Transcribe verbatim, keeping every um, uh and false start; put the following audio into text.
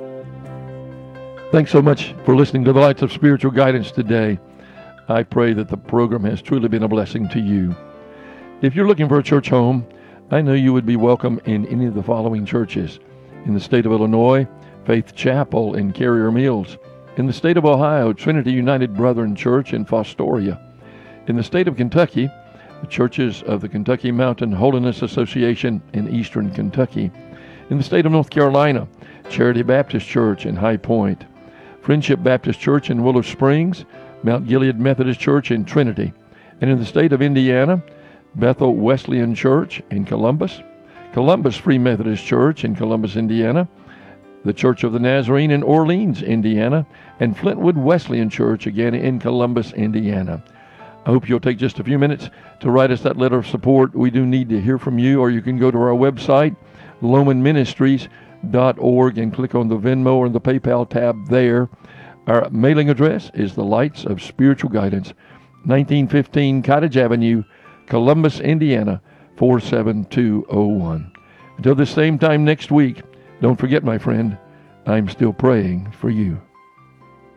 Thanks so much for listening to the Lights of Spiritual Guidance today. I pray that the program has truly been a blessing to you. If you're looking for a church home, I know you would be welcome in any of the following churches. In the state of Illinois, Faith Chapel in Carrier Mills. In the state of Ohio, Trinity United Brethren Church in Fostoria. In the state of Kentucky, the Churches of the Kentucky Mountain Holiness Association in Eastern Kentucky. In the state of North Carolina, Charity Baptist Church in High Point. Friendship Baptist Church in Willow Springs, Mount Gilead Methodist Church in Trinity. And in the state of Indiana, Bethel Wesleyan Church in Columbus, Columbus Free Methodist Church in Columbus, Indiana, the Church of the Nazarene in Orleans, Indiana, and Flintwood Wesleyan Church again in Columbus, Indiana. I hope you'll take just a few minutes to write us that letter of support. We do need to hear from you, or you can go to our website, loman ministries dot org, and click on the Venmo or the PayPal tab there. Our mailing address is the Lights of Spiritual Guidance, nineteen fifteen Cottage Avenue, Columbus, Indiana, four seven two oh one. Until this same time next week, don't forget, my friend, I'm still praying for you.